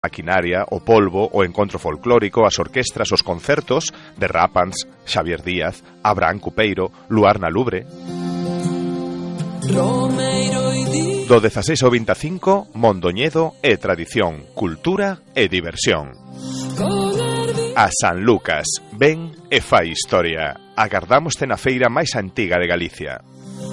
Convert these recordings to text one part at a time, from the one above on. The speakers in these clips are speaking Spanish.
maquinaria, o polvo, o encontro folclórico, as orquestras, os concertos de Rápans, Xavier Díaz, Abraham Cupeiro, Luarna Lubre. Do 16 ao 25, Mondoñedo e tradición, cultura e diversión. A San Lucas, ven e fai historia. Agardámoste na feira máis antiga de Galicia.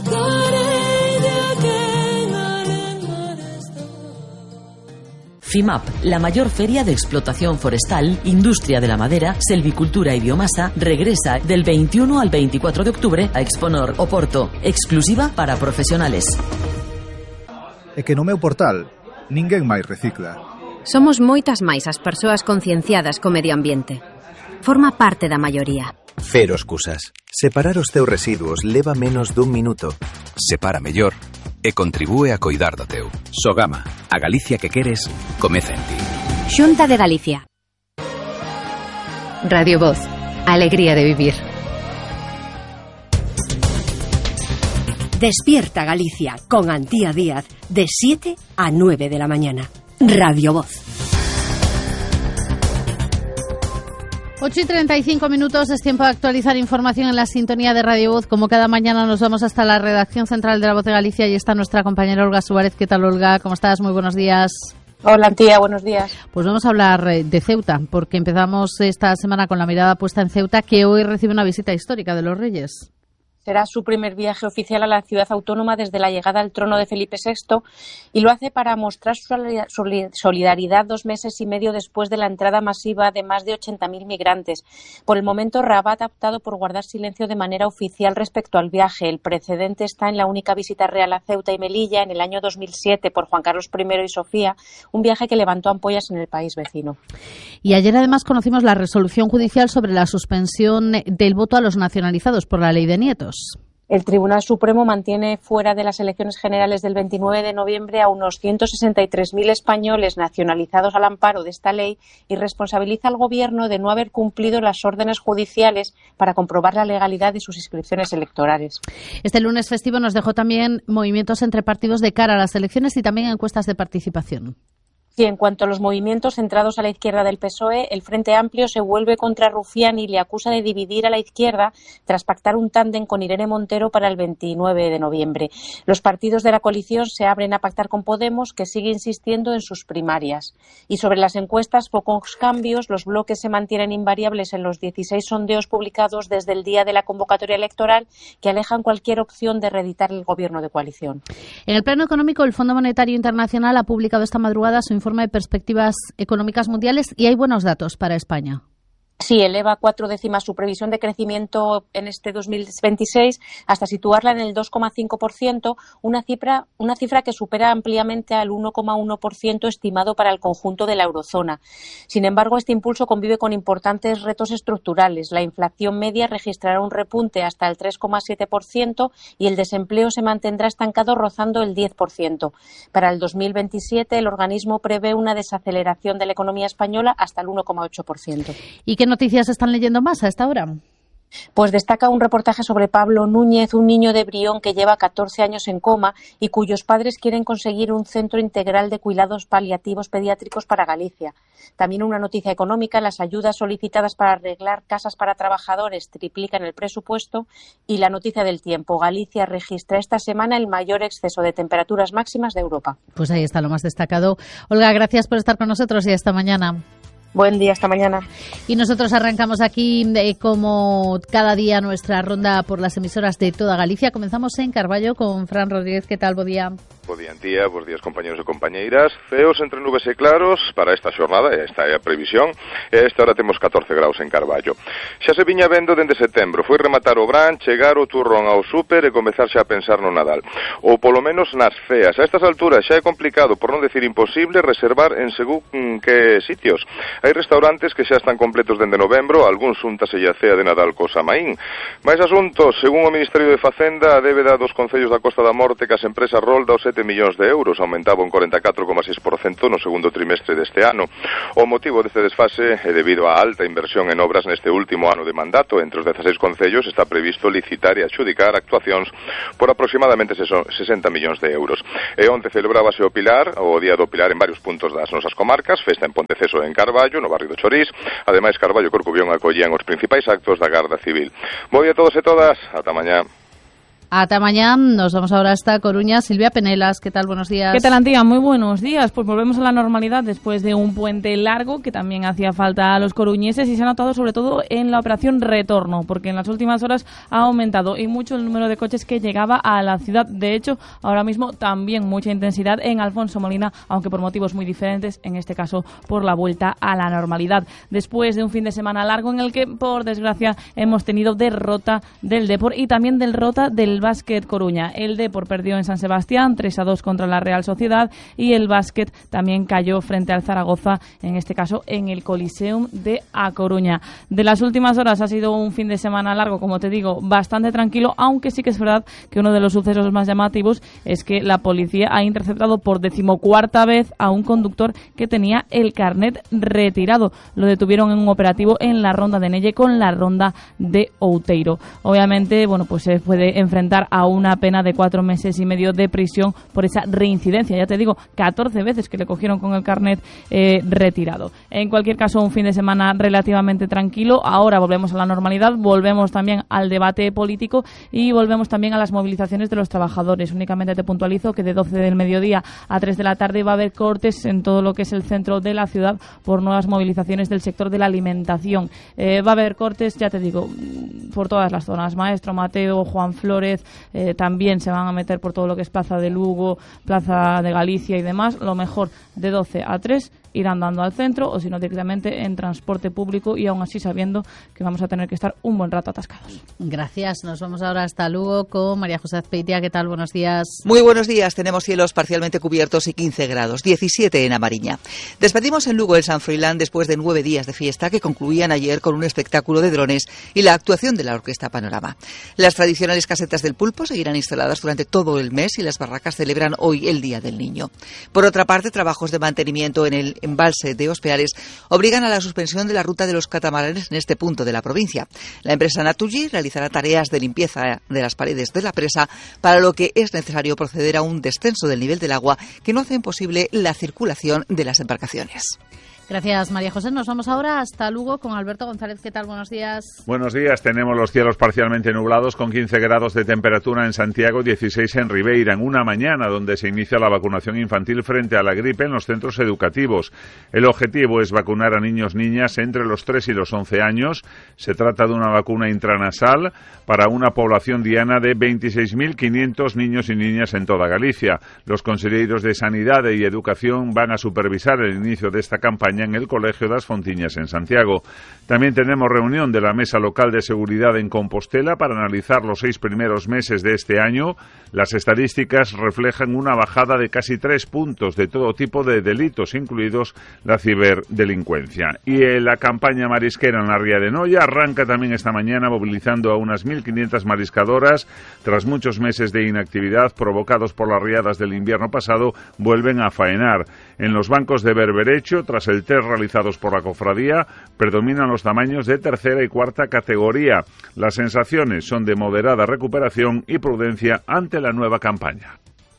FIMAP, la mayor feria de explotación forestal, industria de la madera, selvicultura y biomasa, regresa del 21 al 24 de octubre a Exponor, Oporto, exclusiva para profesionales. É que no meu portal, ninguén máis recicla. Somos moitas máis as persoas concienciadas co medio ambiente. Forma parte da maioría. Cero excusas. Separar os teus residuos leva menos dun minuto. Separa mellor e contribúe a coidar do teu. Sogama, a Galicia que queres, comeza en ti. Xunta de Galicia. Radio Voz, alegría de vivir. Despierta Galicia con Antía Díaz de 7 a 9 de la mañana. Radio Voz. 8:35 minutos, es tiempo de actualizar información en la sintonía de Radio Voz. Como cada mañana nos vamos hasta la redacción central de La Voz de Galicia y está nuestra compañera Olga Suárez. ¿Qué tal, Olga? ¿Cómo estás? Muy buenos días. Hola, Antía, buenos días. Pues vamos a hablar de Ceuta, porque empezamos esta semana con la mirada puesta en Ceuta, que hoy recibe una visita histórica de los Reyes. Será su primer viaje oficial a la ciudad autónoma desde la llegada al trono de Felipe VI y lo hace para mostrar su solidaridad 2 meses y medio después de la entrada masiva de más de 80.000 migrantes. Por el momento, Rabat ha optado por guardar silencio de manera oficial respecto al viaje. El precedente está en la única visita real a Ceuta y Melilla en el año 2007 por Juan Carlos I y Sofía, un viaje que levantó ampollas en el país vecino. Y ayer además conocimos la resolución judicial sobre la suspensión del voto a los nacionalizados por la ley de nietos. El Tribunal Supremo mantiene fuera de las elecciones generales del 29 de noviembre a unos 163.000 españoles nacionalizados al amparo de esta ley y responsabiliza al Gobierno de no haber cumplido las órdenes judiciales para comprobar la legalidad de sus inscripciones electorales. Este lunes festivo nos dejó también movimientos entre partidos de cara a las elecciones y también encuestas de participación. Sí, en cuanto a los movimientos centrados a la izquierda del PSOE, el Frente Amplio se vuelve contra Rufián y le acusa de dividir a la izquierda tras pactar un tándem con Irene Montero para el 29 de noviembre. Los partidos de la coalición se abren a pactar con Podemos, que sigue insistiendo en sus primarias. Y sobre las encuestas, pocos cambios. Los bloques se mantienen invariables en los 16 sondeos publicados desde el día de la convocatoria electoral, que alejan cualquier opción de reeditar el gobierno de coalición. En el plano económico, el Fondo Monetario Internacional ha publicado esta madrugada su informe de perspectivas económicas mundiales y hay buenos datos para España. Sí, eleva 4 décimas su previsión de crecimiento en este 2026 hasta situarla en el 2,5%, una cifra que supera ampliamente al 1,1% estimado para el conjunto de la eurozona. Sin embargo, este impulso convive con importantes retos estructurales. La inflación media registrará un repunte hasta el 3,7% y el desempleo se mantendrá estancado rozando el 10%. Para el 2027, el organismo prevé una desaceleración de la economía española hasta el 1,8%. ¿Y qué noticias están leyendo más a esta hora? Pues destaca un reportaje sobre Pablo Núñez, un niño de Brión que lleva 14 años en coma y cuyos padres quieren conseguir un centro integral de cuidados paliativos pediátricos para Galicia. También una noticia económica: las ayudas solicitadas para arreglar casas para trabajadores triplican el presupuesto. Y la noticia del tiempo: Galicia registra esta semana el mayor exceso de temperaturas máximas de Europa. Pues ahí está lo más destacado. Olga, gracias por estar con nosotros y hasta mañana. Buen día, hasta mañana. Y nosotros arrancamos aquí, como cada día, nuestra ronda por las emisoras de toda Galicia. Comenzamos en Carballo con Fran Rodríguez. ¿Qué tal? Bo día. Bo día, Antía. Bos días, compañeros e compañeiras. Ceos entre nubes e claros para esta xornada, esta é a previsión. E esta hora temos 14 graus en Carballo. Xa se viña vendo dende setembro. Foi rematar o Bran, chegar o turrón ao súper e comezar xa a pensar no Nadal. Ou polo menos nas ceas. A estas alturas xa é complicado, por non decir imposible, reservar en según que sitios. Hai restaurantes que xa están completos dende novembro, algúns xúntase a cea de Nadal co Samaín. Mais asuntos, según o Ministerio de Facenda, a débeda dos concellos da Costa da Morte que as empresas rolda os 7 17 millóns de euros, aumentaba un 44,6% no segundo trimestre deste ano. O motivo deste desfase é debido á alta inversión en obras neste último ano de mandato. Entre os 16 concellos está previsto licitar e adxudicar actuacións por aproximadamente 60 millóns de euros. E onte celebrábase o Pilar, o Día do Pilar en varios puntos das nosas comarcas, festa en Ponteceso e en Carballo, no barrio do Chorís. Ademais, Carballo e Corcubión acollían os principais actos da Garda Civil. Bo día a todos e todas, ata mañá. Hasta mañana, nos vamos ahora hasta Coruña. Silvia Penelas, ¿qué tal? Buenos días. ¿Qué tal, Antía? Muy buenos días. Pues volvemos a la normalidad después de un puente largo que también hacía falta a los coruñeses y se ha notado sobre todo en la operación retorno, porque en las últimas horas ha aumentado y mucho el número de coches que llegaba a la ciudad. De hecho, ahora mismo también mucha intensidad en Alfonso Molina, aunque por motivos muy diferentes, en este caso por la vuelta a la normalidad. Después de un fin de semana largo en el que, por desgracia, hemos tenido derrota del Depor y también derrota del Básquet Coruña. El Depor perdió en San Sebastián 3-2 contra la Real Sociedad y el Básquet también cayó frente al Zaragoza, en este caso en el Coliseum de A Coruña. De las últimas horas ha sido un fin de semana largo, como te digo, bastante tranquilo, aunque sí que es verdad que uno de los sucesos más llamativos es que la policía ha interceptado por 14ª vez a un conductor que tenía el carnet retirado. Lo detuvieron en un operativo en la ronda de Nelle con la ronda de Outeiro. Obviamente, bueno, pues se puede enfrentar a una pena de 4 meses y medio de prisión por esa reincidencia. Ya te digo, 14 veces que le cogieron con el carnet retirado. En cualquier caso, un fin de semana relativamente tranquilo. Ahora volvemos a la normalidad, volvemos también al debate político y volvemos también a las movilizaciones de los trabajadores. Únicamente te puntualizo que de 12 del mediodía a 3 de la tarde va a haber cortes en todo lo que es el centro de la ciudad por nuevas movilizaciones del sector de la alimentación. Va a haber cortes, ya te digo, por todas las zonas. Maestro, Mateo, Juan Flórez, también se van a meter por todo lo que es Plaza de Lugo, Plaza de Galicia y demás. Lo mejor, de 12 a 3 irán dando al centro o si no directamente en transporte público y aún así sabiendo que vamos a tener que estar un buen rato atascados. Gracias. Nos vamos ahora hasta Lugo con María José Azpeitia. ¿Qué tal? Buenos días. Muy buenos días. Tenemos cielos parcialmente cubiertos y 15 grados, 17 en A Mariña. Despedimos en Lugo el San Froilán después de 9 días de fiesta que concluían ayer con un espectáculo de drones y la actuación de la Orquesta Panorama. Las tradicionales casetas del pulpo seguirán instaladas durante todo el mes y las barracas celebran hoy el Día del Niño. Por otra parte, trabajos de mantenimiento en el embalse de Ospeares obligan a la suspensión de la ruta de los catamaranes en este punto de la provincia. La empresa Naturgy realizará tareas de limpieza de las paredes de la presa, para lo que es necesario proceder a un descenso del nivel del agua que no hace posible la circulación de las embarcaciones. Gracias, María José. Nos vamos ahora hasta Lugo con Alberto González. ¿Qué tal? Buenos días. Buenos días. Tenemos los cielos parcialmente nublados con 15 grados de temperatura en Santiago, 16 en Ribeira, en una mañana donde se inicia la vacunación infantil frente a la gripe en los centros educativos. El objetivo es vacunar a niños-niñas entre los 3 y los 11 años. Se trata de una vacuna intranasal para una población diana de 26.500 niños y niñas en toda Galicia. Los conselleiros de Sanidad y Educación van a supervisar el inicio de esta campaña en el Colegio das Fontiñas en Santiago. También tenemos reunión de la Mesa Local de Seguridad en Compostela para analizar los 6 primeros meses de este año. Las estadísticas reflejan una bajada de casi 3 puntos de todo tipo de delitos, incluidos la ciberdelincuencia. Y la campaña marisquera en la Ría de Noia arranca también esta mañana movilizando a unas 1.500 mariscadoras. Tras muchos meses de inactividad provocados por las riadas del invierno pasado, vuelven a faenar. En los bancos de Berberecho, tras el test realizados por la cofradía, predominan los tamaños de tercera y cuarta categoría. Las sensaciones son de moderada recuperación y prudencia ante la nueva campaña.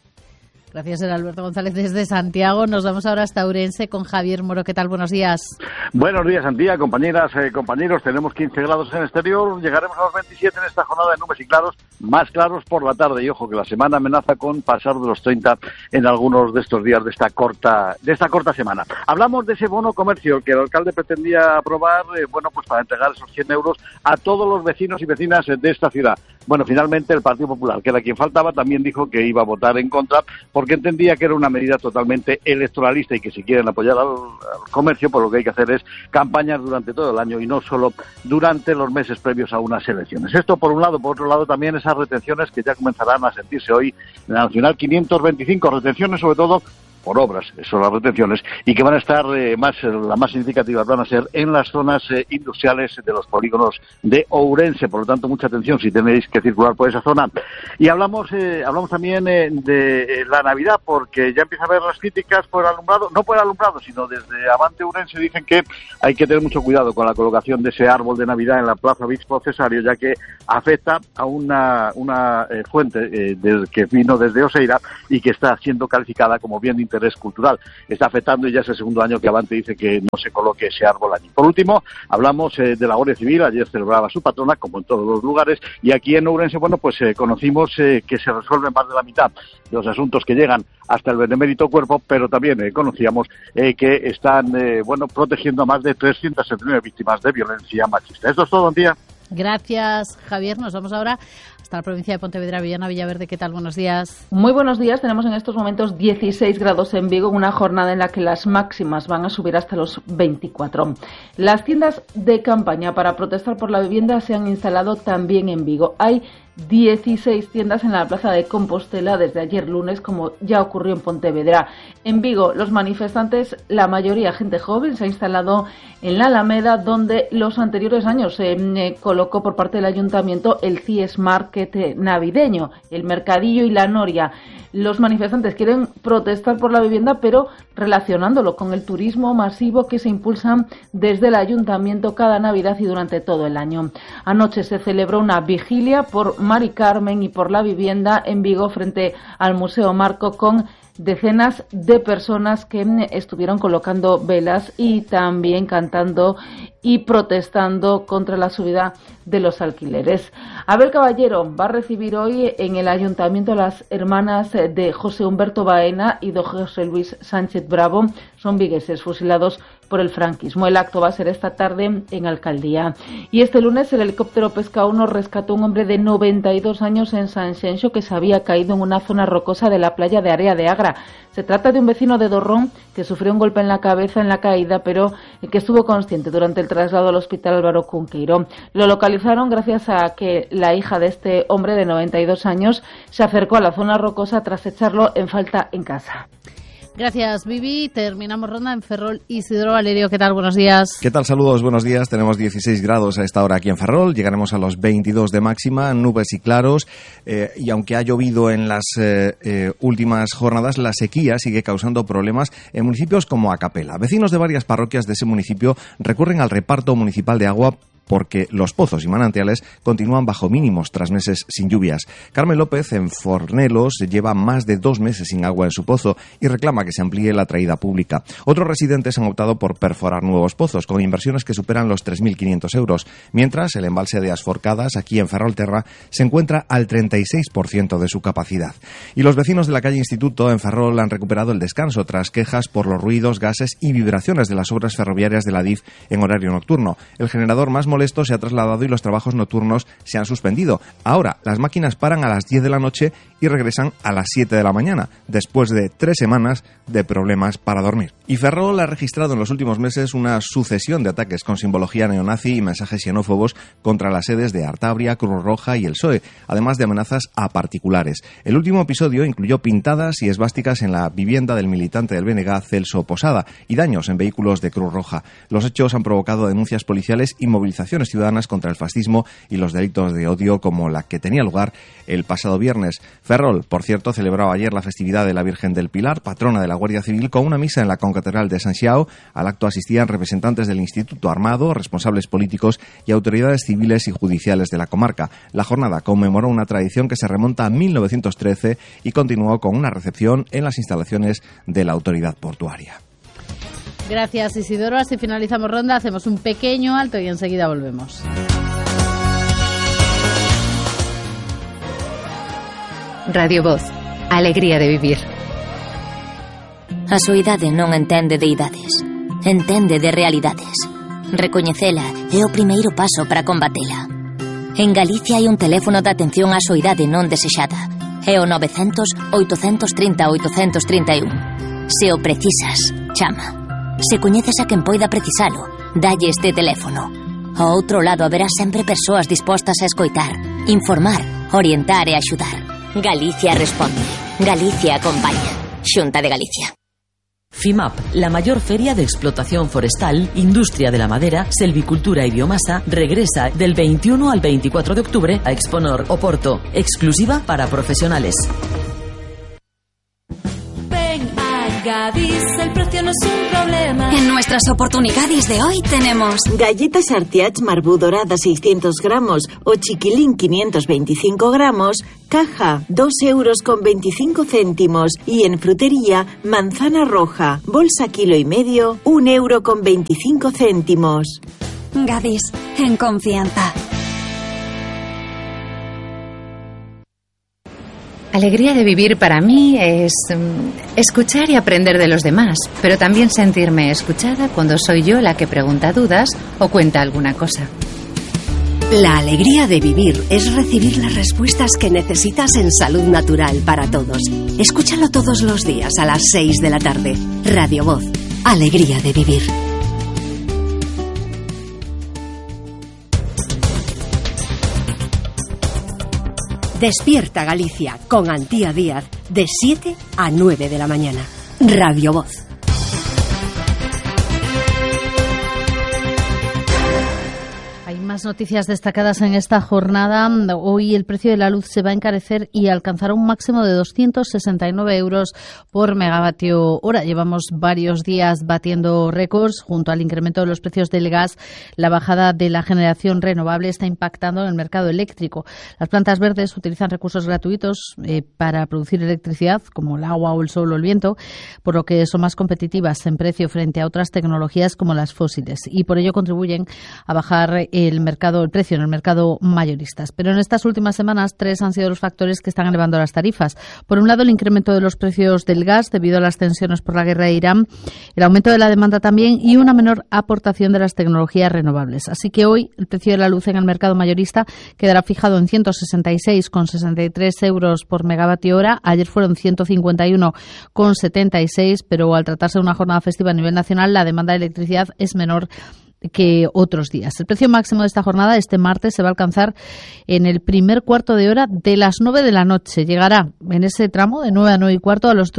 Gracias, Alberto González desde Santiago. Nos vamos ahora hasta Ourense con Javier Moro. ¿Qué tal? Buenos días. Buenos días, Antía, compañeras, compañeros. Tenemos 15 grados en el exterior. Llegaremos a los 27 en esta jornada de nubes y claros, más claros por la tarde. Y ojo, que la semana amenaza con pasar de los 30 en algunos de estos días de esta corta semana. Hablamos de ese bono comercio que el alcalde pretendía aprobar, pues para entregar esos 100 euros a todos los vecinos y vecinas de esta ciudad. Bueno, finalmente el Partido Popular, que era quien faltaba, también dijo que iba a votar en contra porque entendía que era una medida totalmente electoralista y que si quieren apoyar al comercio, pues lo que hay que hacer es campañas durante todo el año y no solo durante los meses previos a unas elecciones. Esto por un lado. Por otro lado, también esas retenciones que ya comenzarán a sentirse hoy en la Nacional 525, retenciones sobre todo por obras, son las retenciones, y que van a estar las más significativas van a ser en las zonas industriales de los polígonos de Ourense. Por lo tanto, mucha atención si tenéis que circular por esa zona. Y hablamos también de la Navidad, porque ya empieza a haber las críticas por el alumbrado, no por el alumbrado, sino desde Avante Ourense dicen que hay que tener mucho cuidado con la colocación de ese árbol de Navidad en la Plaza Obispo Cesario, ya que afecta a una fuente que vino desde Oseira y que está siendo calificada como bien de interés cultural. Está afectando y ya es el segundo año que Avante dice que no se coloque ese árbol allí. Por último, hablamos de la Guardia Civil. Ayer celebraba su patrona, como en todos los lugares, y aquí en Ourense, conocimos que se resuelven más de la mitad de los asuntos que llegan hasta el benemérito cuerpo, pero también conocíamos que están protegiendo a más de 379 víctimas de violencia machista. Esto es todo, Antía. Gracias, Javier. Nos vamos ahora hasta la provincia de Pontevedra. Villana Villaverde, ¿qué tal? Buenos días. Muy buenos días. Tenemos en estos momentos 16 grados en Vigo, una jornada en la que las máximas van a subir hasta los 24. Las tiendas de campaña para protestar por la vivienda se han instalado también en Vigo. Hay 16 tiendas en la plaza de Compostela desde ayer lunes, como ya ocurrió en Pontevedra. En Vigo, los manifestantes, la mayoría gente joven, se ha instalado en la Alameda, donde los anteriores años se colocó por parte del ayuntamiento el CIES Market navideño, el mercadillo y la noria. Los manifestantes quieren protestar por la vivienda, pero relacionándolo con el turismo masivo que se impulsa desde el ayuntamiento cada Navidad y durante todo el año. Anoche se celebró una vigilia por Mari Carmen y por la vivienda en Vigo frente al Museo Marco, con decenas de personas que estuvieron colocando velas y también cantando y protestando contra la subida de los alquileres. Abel Caballero va a recibir hoy en el ayuntamiento a las hermanas de José Humberto Baena y de José Luis Sánchez Bravo. Son vigueses fusilados por el franquismo. El acto va a ser esta tarde en Alcaldía. Y este lunes el helicóptero Pesca 1 rescató a un hombre de 92 años en Sanxenxo que se había caído en una zona rocosa de la playa de Area de Agra. Se trata de un vecino de Dorrón que sufrió un golpe en la cabeza en la caída, pero que estuvo consciente durante el traslado al hospital Álvaro Cunqueiro. Lo localizaron gracias a que la hija de este hombre de 92 años se acercó a la zona rocosa tras echarlo en falta en casa. Gracias, Vivi. Terminamos ronda en Ferrol. Isidro Valerio, ¿qué tal? Buenos días. ¿Qué tal? Saludos, buenos días. Tenemos 16 grados a esta hora aquí en Ferrol. Llegaremos a los 22 de máxima, nubes y claros. Y aunque ha llovido en las últimas jornadas, la sequía sigue causando problemas en municipios como Acapela. Vecinos de varias parroquias de ese municipio recurren al reparto municipal de agua porque los pozos y manantiales continúan bajo mínimos tras meses sin lluvias. Carmen López, en Fornelos, lleva más de 2 meses sin agua en su pozo y reclama que se amplíe la traída pública. Otros residentes han optado por perforar nuevos pozos, con inversiones que superan los 3.500 euros, mientras el embalse de Asforcadas, aquí en Ferrolterra, se encuentra al 36% de su capacidad. Y los vecinos de la calle Instituto, en Ferrol, han recuperado el descanso tras quejas por los ruidos, gases y vibraciones de las obras ferroviarias de la DIF en horario nocturno. El generador más molesto se ha trasladado y los trabajos nocturnos se han suspendido. Ahora, las máquinas paran a las 10 de la noche y regresan a las 7 de la mañana, después de 3 semanas de problemas para dormir. Y Ferrol ha registrado en los últimos meses una sucesión de ataques con simbología neonazi y mensajes xenófobos contra las sedes de Artabria, Cruz Roja y el PSOE, además de amenazas a particulares. El último episodio incluyó pintadas y esvásticas en la vivienda del militante del BNG, Celso Posada, y daños en vehículos de Cruz Roja. Los hechos han provocado denuncias policiales y movilizaciones ciudadanas contra el fascismo y los delitos de odio, como la que tenía lugar el pasado viernes. Ferrol, por cierto, celebraba ayer la festividad de la Virgen del Pilar, patrona de la Guardia Civil, con una misa en la concatedral de San Xiao. Al acto asistían representantes del Instituto Armado, responsables políticos y autoridades civiles y judiciales de la comarca. La jornada conmemoró una tradición que se remonta a 1913 y continuó con una recepción en las instalaciones de la autoridad portuaria. Gracias, Isidoro. Así finalizamos ronda, hacemos un pequeño alto y enseguida volvemos. Radio Voz, alegría de vivir. A súa idade non entende de idades, entende de realidades. Recoñecela é o primeiro paso para combatela. En Galicia hai un teléfono de atención á súa idade non desexada. É o 900 830 831. Se o precisas, chama. Se coñeces a quen poida precisalo, dalle este teléfono. Ao outro lado haberá sempre persoas dispostas a escoitar, informar, orientar e axudar. Galicia responde. Galicia acompaña. Xunta de Galicia. FIMAP, la mayor feria de explotación forestal, industria de la madera, selvicultura y biomasa, regresa del 21 al 24 de octubre a Exponor, Oporto, exclusiva para profesionales. Ven a Gadis, el precio no es un problema. En nuestras oportunidades de hoy tenemos galletas Artiach Marbú dorada 600 gramos o chiquilín 525 gramos, caja 2,25 €, y en frutería manzana roja, bolsa 1,5 kg, 1,25 €. Gadis, en confianza. Alegría de vivir para mí es escuchar y aprender de los demás, pero también sentirme escuchada cuando soy yo la que pregunta dudas o cuenta alguna cosa. La alegría de vivir es recibir las respuestas que necesitas en Salud Natural para todos. Escúchalo todos los días a las 6 de la tarde. Radio Voz. Alegría de vivir. Despierta Galicia con Antía Díaz de 7 a 9 de la mañana. Radio Voz. Hay más noticias destacadas en esta jornada. Hoy el precio de la luz se va a encarecer y alcanzará un máximo de 269 € por megavatio hora. Llevamos varios días batiendo récords. Junto al incremento de los precios del gas, la bajada de la generación renovable está impactando en el mercado eléctrico. Las plantas verdes utilizan recursos gratuitos para producir electricidad, como el agua o el sol o el viento, por lo que son más competitivas en precio frente a otras tecnologías como las fósiles, y por ello contribuyen a bajar el precio en el mercado mayoristas. Pero en estas últimas semanas, 3 han sido los factores que están elevando las tarifas. Por un lado, el incremento de los precios del gas debido a las tensiones por la guerra de Irán, el aumento de la demanda también y una menor aportación de las tecnologías renovables. Así que hoy el precio de la luz en el mercado mayorista quedará fijado en 166,63 € por megavatio hora. Ayer fueron 151,76, pero al tratarse de una jornada festiva a nivel nacional, la demanda de electricidad es menor que otros días. El precio máximo de esta jornada, este martes, se va a alcanzar en el primer cuarto de hora de las 9 de la noche. Llegará en ese tramo de 9 a 9 y cuarto a los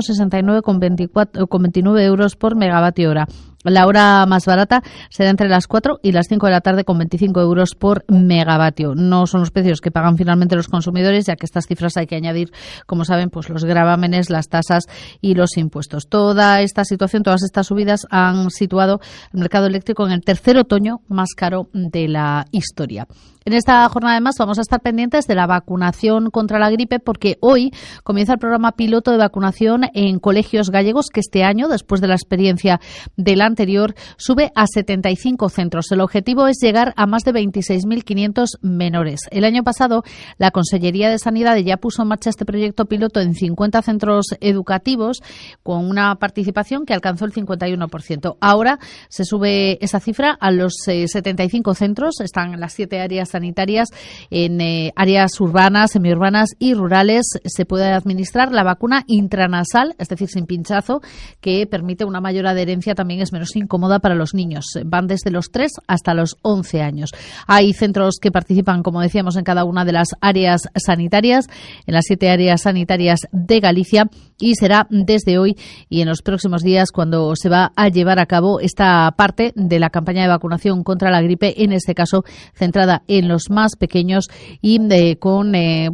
269,29 € por megavatio hora. La hora más barata será entre las 4 y las 5 de la tarde con 25 € por megavatio. No son los precios que pagan finalmente los consumidores, ya que estas cifras hay que añadir, como saben, pues los gravámenes, las tasas y los impuestos. Toda esta situación, todas estas subidas han situado el mercado eléctrico en el tercer otoño más caro de la historia. En esta jornada, además, vamos a estar pendientes de la vacunación contra la gripe, porque hoy comienza el programa piloto de vacunación en colegios gallegos, que este año, después de la experiencia del anterior, sube a 75 centros. El objetivo es llegar a más de 26.500 menores. El año pasado, la Consellería de Sanidad ya puso en marcha este proyecto piloto en 50 centros educativos, con una participación que alcanzó el 51%. Ahora se sube esa cifra a los 75 centros. Están en las 7 áreas sanitarias, en áreas urbanas, semiurbanas y rurales. Se puede administrar la vacuna intranasal, es decir, sin pinchazo, que permite una mayor adherencia, también es menos incómoda para los niños. Van desde los 3 hasta los 11 años. Hay centros que participan, como decíamos, en cada una de las áreas sanitarias, en las 7 áreas sanitarias de Galicia, y será desde hoy y en los próximos días cuando se va a llevar a cabo esta parte de la campaña de vacunación contra la gripe, en este caso centrada en los más pequeños y con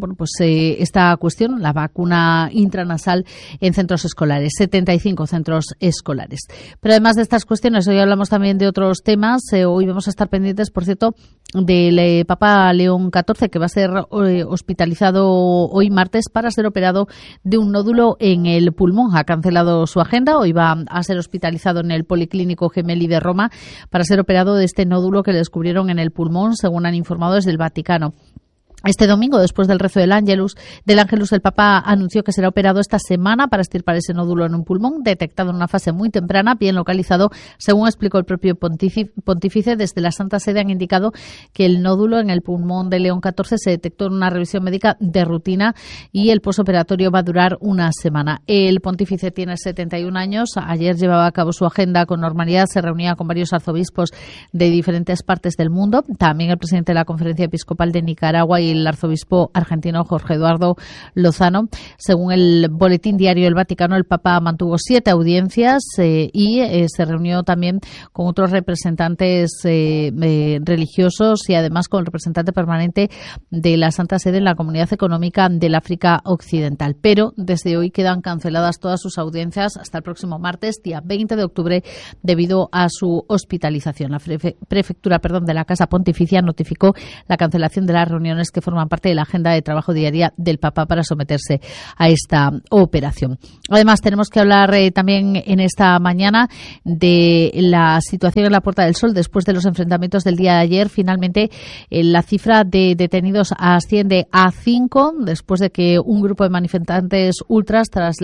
esta cuestión, la vacuna intranasal en centros escolares, 75 centros escolares. Pero además de estas cuestiones, hoy hablamos también de otros temas. Hoy vamos a estar pendientes, por cierto, del Papa León XIV, que va a ser hospitalizado hoy martes para ser operado de un nódulo en el pulmón. Ha cancelado su agenda. Hoy va a ser hospitalizado en el Policlínico Gemelli de Roma para ser operado de este nódulo que le descubrieron en el pulmón, según han informado desde el Vaticano. Este domingo, después del rezo del Ángelus, el Papa anunció que será operado esta semana para extirpar ese nódulo en un pulmón, detectado en una fase muy temprana, bien localizado, según explicó el propio pontífice. Desde la Santa Sede han indicado que el nódulo en el pulmón de León XIV se detectó en una revisión médica de rutina y el posoperatorio va a durar una semana. El pontífice tiene 71 años. Ayer llevaba a cabo su agenda con normalidad, se reunía con varios arzobispos de diferentes partes del mundo, también el presidente de la Conferencia Episcopal de Nicaragua y del arzobispo argentino Jorge Eduardo Lozano. Según el boletín diario del Vaticano, el Papa mantuvo 7 audiencias y se reunió también con otros representantes religiosos y además con el representante permanente de la Santa Sede en la Comunidad Económica del África Occidental. Pero desde hoy quedan canceladas todas sus audiencias hasta el próximo martes, día 20 de octubre, debido a su hospitalización. La prefectura de la Casa Pontificia notificó la cancelación de las reuniones que forman parte de la agenda de trabajo diaria del Papa para someterse a esta operación. Además, tenemos que hablar también en esta mañana de la situación en la Puerta del Sol después de los enfrentamientos del día de ayer. Finalmente, la cifra de detenidos asciende a 5 después de que un grupo de manifestantes ultras, tras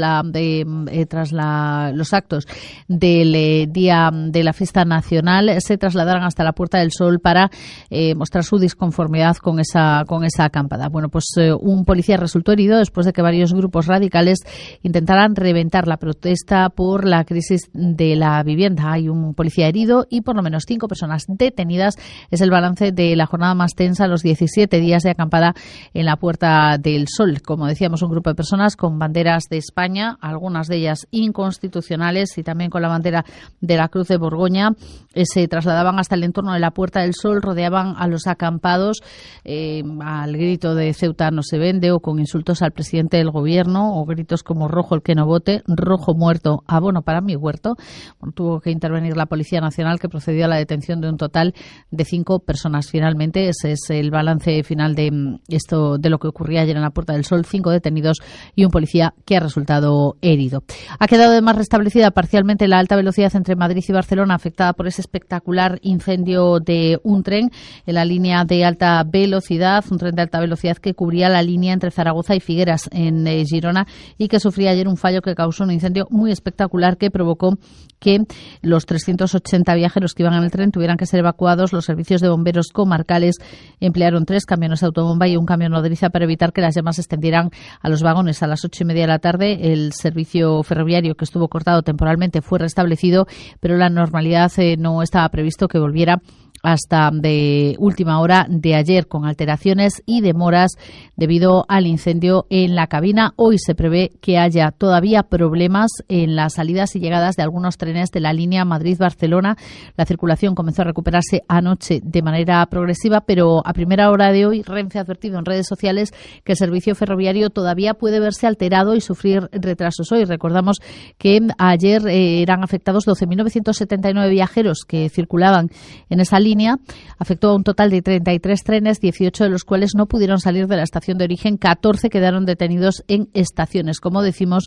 los actos del día de la fiesta nacional, se trasladaran hasta la Puerta del Sol para mostrar su disconformidad con esa acampada. Bueno, pues un policía resultó herido después de que varios grupos radicales intentaran reventar la protesta por la crisis de la vivienda. Hay un policía herido y por lo menos 5 personas detenidas. Es el balance de la jornada más tensa, los 17 días de acampada en la Puerta del Sol. Como decíamos, un grupo de personas con banderas de España, algunas de ellas inconstitucionales, y también con la bandera de la Cruz de Borgoña, se trasladaban hasta el entorno de la Puerta del Sol, rodeaban a los acampados al grito de Ceuta no se vende, o con insultos al presidente del gobierno, o gritos como rojo el que no vote, rojo muerto, abono para mi huerto. Bueno, tuvo que intervenir la Policía Nacional, que procedió a la detención de un total de 5 personas. Finalmente, ese es el balance final de lo que ocurría ayer en la Puerta del Sol: 5 detenidos y un policía que ha resultado herido. Ha quedado además restablecida parcialmente la alta velocidad entre Madrid y Barcelona, afectada por ese espectacular incendio de un tren en la línea de alta velocidad, un tren de alta velocidad que cubría la línea entre Zaragoza y Figueras en Girona, y que sufría ayer un fallo que causó un incendio muy espectacular que provocó que los 380 viajeros que iban en el tren tuvieran que ser evacuados. Los servicios de bomberos comarcales emplearon 3 camiones autobomba y un camión nodriza para evitar que las llamas se extendieran a los vagones. A las 8:30 de la tarde, el servicio ferroviario, que estuvo cortado temporalmente, fue restablecido, pero la normalidad no estaba previsto que volviera hasta de última hora de ayer, con alteraciones y demoras debido al incendio en la cabina. Hoy se prevé que haya todavía problemas en las salidas y llegadas de algunos trenes de la línea Madrid-Barcelona. La circulación comenzó a recuperarse anoche de manera progresiva, pero a primera hora de hoy Renfe ha advertido en redes sociales que el servicio ferroviario todavía puede verse alterado y sufrir retrasos. Hoy recordamos que ayer eran afectados 12.979 viajeros que circulaban en esa línea. Afectó a un total de 33 trenes, 18 de los cuales no pudieron salir de la estación de origen, 14 quedaron detenidos en estaciones. Como decimos,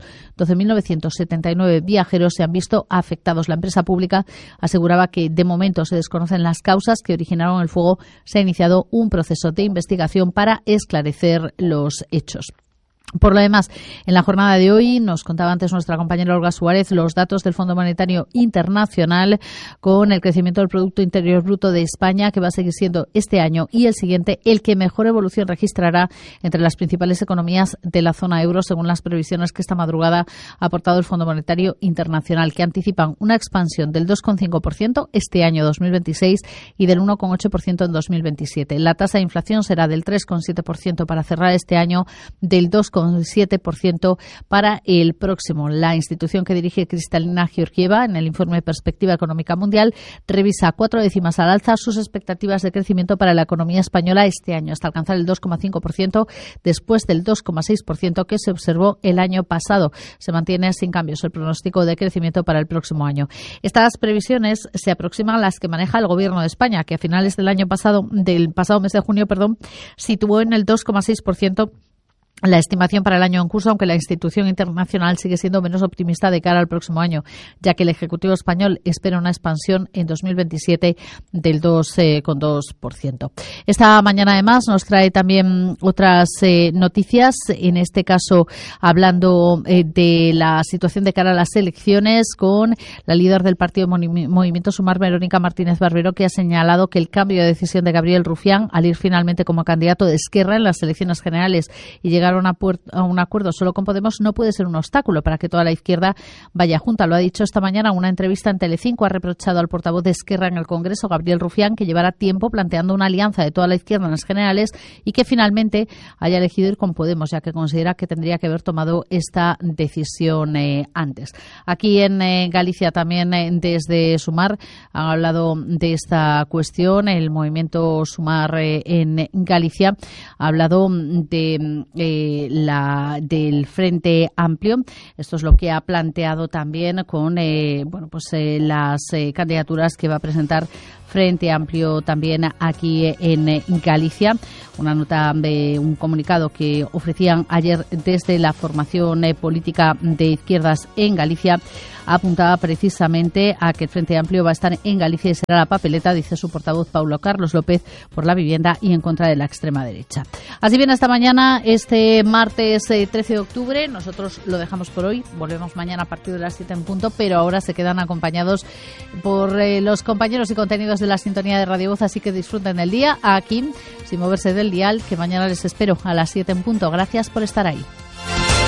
12.979 viajeros se han visto afectados. La empresa pública aseguraba que de momento se desconocen las causas que originaron el fuego. Se ha iniciado un proceso de investigación para esclarecer los hechos. Por lo demás, en la jornada de hoy, nos contaba antes nuestra compañera Olga Suárez, los datos del Fondo Monetario Internacional con el crecimiento del Producto Interior Bruto de España, que va a seguir siendo este año y el siguiente el que mejor evolución registrará entre las principales economías de la zona euro, según las previsiones que esta madrugada ha aportado el Fondo Monetario Internacional, que anticipan una expansión del 2,5% este año 2026 y del 1,8% en 2027. La tasa de inflación será del 3,7% para cerrar este año, del 2,7% para el próximo. La institución que dirige Kristalina Georgieva, en el informe Perspectiva Económica Mundial, revisa 4 décimas al alza sus expectativas de crecimiento para la economía española este año, hasta alcanzar el 2,5% después del 2,6% que se observó el año pasado. Se mantiene sin cambios el pronóstico de crecimiento para el próximo año. Estas previsiones se aproximan a las que maneja el Gobierno de España, que a finales del pasado mes de junio, situó en el 2,6% la estimación para el año en curso, aunque la institución internacional sigue siendo menos optimista de cara al próximo año, ya que el Ejecutivo español espera una expansión en 2027 del 2,2%. Esta mañana, además, nos trae también otras noticias, en este caso hablando de la situación de cara a las elecciones, con la líder del partido Movimiento Sumar, Verónica Martínez Barbero, que ha señalado que el cambio de decisión de Gabriel Rufián al ir finalmente como candidato de Esquerra en las elecciones generales y llegar llegar a un acuerdo solo con Podemos no puede ser un obstáculo para que toda la izquierda vaya junta. Lo ha dicho esta mañana en una entrevista en Telecinco. Ha reprochado al portavoz de Esquerra en el Congreso, Gabriel Rufián, que llevara tiempo planteando una alianza de toda la izquierda en las generales y que finalmente haya elegido ir con Podemos, ya que considera que tendría que haber tomado esta decisión antes. Aquí en Galicia también desde Sumar han hablado de esta cuestión. El movimiento Sumar en Galicia ha hablado del Frente Amplio. Esto es lo que ha planteado también con las candidaturas que va a presentar Frente Amplio también aquí en Galicia. Una nota de un comunicado que ofrecían ayer desde la formación política de izquierdas en Galicia apuntaba precisamente a que el Frente Amplio va a estar en Galicia y será la papeleta, dice su portavoz Paulo Carlos López, por la vivienda y en contra de la extrema derecha. Así bien, hasta mañana, este martes 13 de octubre. Nosotros lo dejamos por hoy. Volvemos mañana a partir de las 7 en punto, pero ahora se quedan acompañados por los compañeros y contenidos de la sintonía de Radio Voz, así que disfruten del día aquí, sin moverse del dial, que mañana les espero a las 7 en punto. Gracias por estar ahí.